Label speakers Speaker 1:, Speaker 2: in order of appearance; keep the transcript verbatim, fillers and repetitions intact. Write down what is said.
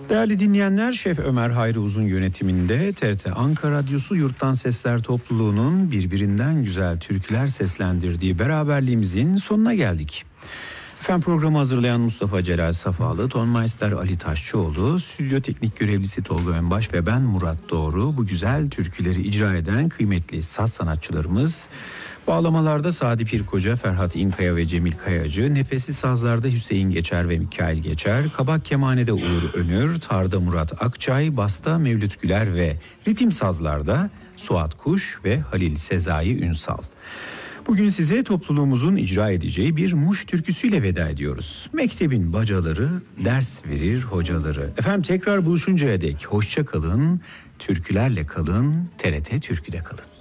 Speaker 1: Değerli dinleyenler, Şef Ömer Hayri Uzun yönetiminde T R T Ankara Radyosu Yurttan Sesler topluluğunun birbirinden güzel türküler seslendirdiği beraberliğimizin sonuna geldik. Efendim, programı hazırlayan Mustafa Celal Safalı, Tonmeister Ali Taşçıoğlu, stüdyo teknik görevlisi Tolga Önbaş ve ben Murat Doğru, bu güzel türküleri icra eden kıymetli saz sanatçılarımız, bağlamalarda Sadi Pirkoca, Ferhat İnkaya ve Cemil Kayacı, nefesli sazlarda Hüseyin Geçer ve Mikail Geçer, kabak kemanede Uğur Önür, tarda Murat Akçay, basta Mevlüt Güler ve ritim sazlarda Suat Kuş ve Halil Sezai Ünsal. Bugün size topluluğumuzun icra edeceği bir Muş türküsüyle veda ediyoruz. Mektebin bacaları, ders verir hocaları. Efendim, tekrar buluşuncaya dek hoşça kalın, türkülerle kalın, T R T Türkü'de kalın.